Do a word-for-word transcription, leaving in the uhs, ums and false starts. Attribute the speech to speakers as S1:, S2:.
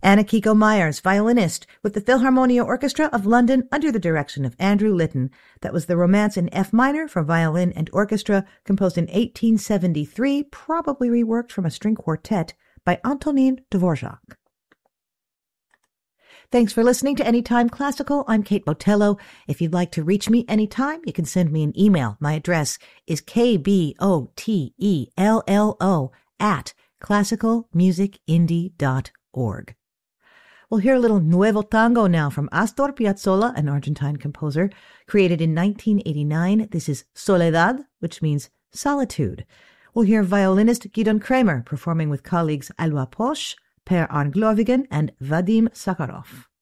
S1: Anna Kiko Myers, violinist, with the Philharmonia Orchestra of London under the direction of Andrew Litton. That was the Romance in F minor for violin and orchestra, composed in eighteen seventy-three, probably reworked from a string quartet by Antonin Dvorak. Thanks for listening to Anytime Classical. I'm Kate Botello. If you'd like to reach me anytime, you can send me an email. My address is k b o t e l l o at classical music indie dot org. We'll hear a little Nuevo Tango now from Astor Piazzolla, an Argentine composer, created in nineteen eighty-nine. This is Soledad, which means solitude. We'll hear violinist Gidon Kremer performing with colleagues Alua Posch, Per Arnglovigen, and Vadim Sakharov.